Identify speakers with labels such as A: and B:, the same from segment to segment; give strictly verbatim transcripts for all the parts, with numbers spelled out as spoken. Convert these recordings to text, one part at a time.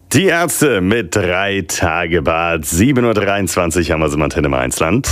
A: Die Ärzte mit drei Tage Bad. sieben Uhr dreiundzwanzig haben wir sie im Antenne Mainzland.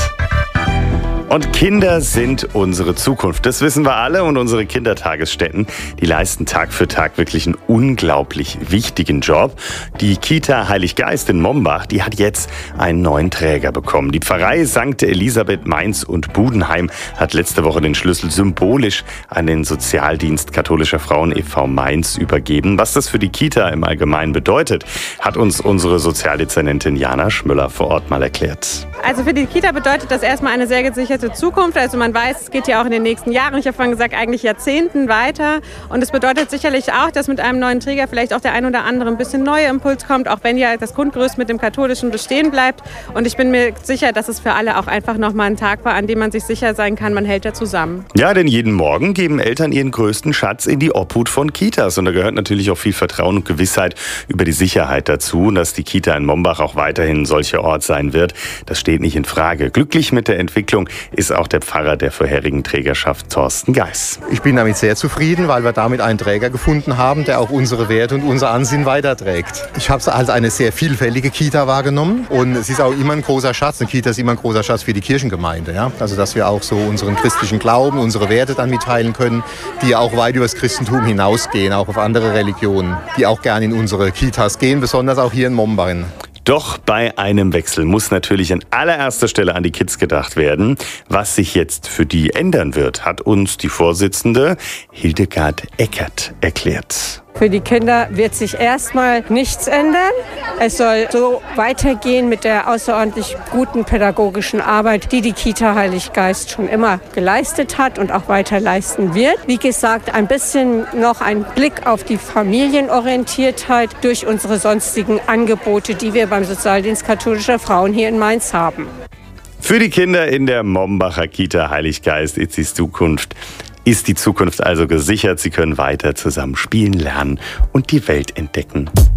A: Und Kinder sind unsere Zukunft. Das wissen wir alle. Und unsere Kindertagesstätten, die leisten Tag für Tag wirklich einen unglaublich wichtigen Job. Die Kita Heiliggeist in Mombach, die hat jetzt einen neuen Träger bekommen. Die Pfarrei Sankt Elisabeth Mainz und Budenheim hat letzte Woche den Schlüssel symbolisch an den Sozialdienst Katholischer Frauen e V Mainz übergeben. Was das für die Kita im Allgemeinen bedeutet, hat uns unsere Sozialdezernentin Jana Schmüller vor Ort mal erklärt.
B: Also für die Kita bedeutet das erstmal eine sehr gesicherte Zukunft. Also man weiß, es geht ja auch in den nächsten Jahren, ich habe vorhin gesagt, eigentlich Jahrzehnten weiter. Und es bedeutet sicherlich auch, dass mit einem neuen Träger vielleicht auch der ein oder andere ein bisschen neuer Impuls kommt, auch wenn ja das Grundgerüst mit dem Katholischen bestehen bleibt. Und ich bin mir sicher, dass es für alle auch einfach nochmal ein Tag war, an dem man sich sicher sein kann, man hält da zusammen.
A: Ja, denn jeden Morgen geben Eltern ihren größten Schatz in die Obhut von Kitas. Und da gehört natürlich auch viel Vertrauen und Gewissheit über die Sicherheit dazu. Und dass die Kita in Mombach auch weiterhin ein solcher Ort sein wird, das steht nicht in Frage. Glücklich mit der Entwicklung ist auch der Pfarrer der vorherigen Trägerschaft, Thorsten Geis.
C: Ich bin damit sehr zufrieden, weil wir damit einen Träger gefunden haben, der auch unsere Werte und unser Ansinnen weiterträgt. Ich habe es als eine sehr vielfältige Kita wahrgenommen und es ist auch immer ein großer Schatz. Eine Kita ist immer ein großer Schatz für die Kirchengemeinde. Ja? Also dass wir auch so unseren christlichen Glauben, unsere Werte dann mitteilen können, die auch weit über das Christentum hinausgehen, auch auf andere Religionen, die auch gerne in unsere Kitas gehen, besonders auch hier in Mombach.
A: Doch bei einem Wechsel muss natürlich an allererster Stelle an die Kids gedacht werden. Was sich jetzt für die ändern wird, hat uns die Vorsitzende Hildegard Eckert erklärt.
D: Für die Kinder wird sich erstmal nichts ändern. Es soll so weitergehen mit der außerordentlich guten pädagogischen Arbeit, die die Kita Heiliggeist schon immer geleistet hat und auch weiter leisten wird. Wie gesagt, ein bisschen noch ein Blick auf die Familienorientiertheit durch unsere sonstigen Angebote, die wir beim Sozialdienst Katholischer Frauen hier in Mainz haben.
A: Für die Kinder in der Mombacher Kita Heiliggeist ist die Zukunft Ist die Zukunft also gesichert. Sie können weiter zusammen spielen, lernen und die Welt entdecken.